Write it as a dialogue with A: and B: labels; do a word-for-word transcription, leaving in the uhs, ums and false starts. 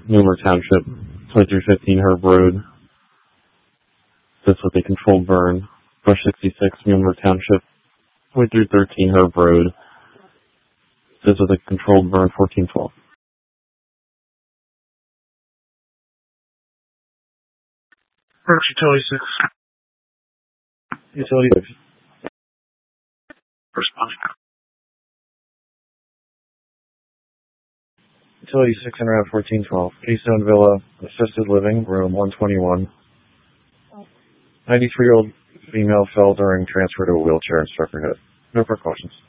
A: Mueller Township, twenty-three fifteen Herb Road. This with a controlled burn. Brush sixty-six, Mueller Township, twenty-three thirteen Herb Road. This with a controlled burn, fourteen twelve.
B: Brush Utility six.
A: Utility six.
B: Responding.
A: Utility six and route fourteen twelve. Keystone Villa, assisted living, room one twenty-one. ninety-three-year-old female fell during transfer to a wheelchair in Strucker Head. No precautions.